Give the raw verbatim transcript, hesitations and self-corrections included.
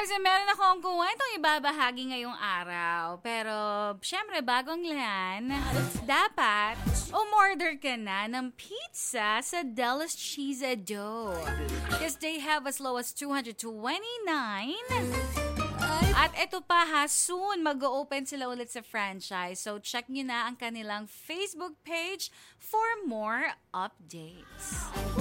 Vibes, eh, meron akong kwentong ibabahagi ngayong araw. Pero, syempre, bagong yan, dapat umorder ka na ng pizza sa Della's Cheese Dough. Because they have as low as two hundred twenty-nine. At ito pa ha, soon mag-open sila ulit sa franchise. So, check nyo na ang kanilang Facebook page for more updates.